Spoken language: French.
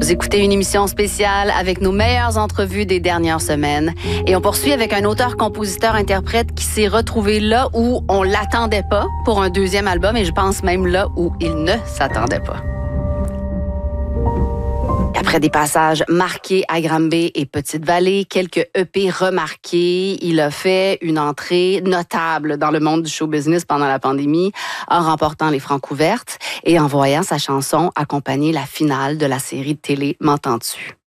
Vous écoutez une émission spéciale avec nos meilleures entrevues des dernières semaines. Et on poursuit avec un auteur-compositeur-interprète qui s'est retrouvé là où on l'attendait pas pour un deuxième album, et je pense même là où il ne s'attendait pas. Après des passages marqués à Granby et Petite-Vallée, quelques EP remarqués, il a fait une entrée notable dans le monde du show business pendant la pandémie en remportant les Francs ouvertes et en voyant sa chanson accompagner la finale de la série de télé M'entends-tu?